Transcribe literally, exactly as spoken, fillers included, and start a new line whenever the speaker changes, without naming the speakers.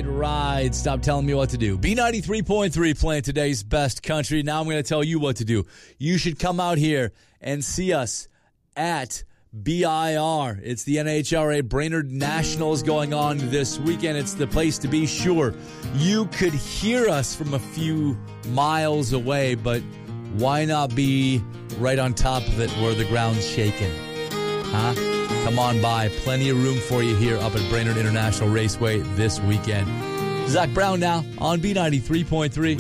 right, right. Stop telling me what to do. B ninety-three point three playing today's best country. Now I'm going to tell you what to do. You should come out here and see us at B I R. It's the N H R A Brainerd Nationals going on this weekend. It's the place to be. Sure, you could hear us from a few miles away, but why not be right on top of it where the ground's shaking? Huh? Come on by. Plenty of room for you here up at Brainerd International Raceway this weekend. Zach Brown now on B ninety-three point three.